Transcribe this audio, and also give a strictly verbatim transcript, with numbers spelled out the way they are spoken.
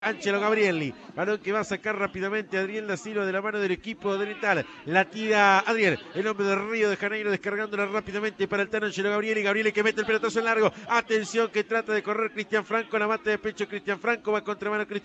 Angelo Gabrielli, balón que va a sacar rápidamente Adriel da Silva de la mano del equipo oriental. La tira Adriel, el hombre de Río de Janeiro, descargándola rápidamente para el Tano Angelo Gabrielli. Gabrielli que mete el pelotazo en largo. Atención que trata de correr Cristian Franco, la mata de pecho Cristian Franco, va contra mano Cristian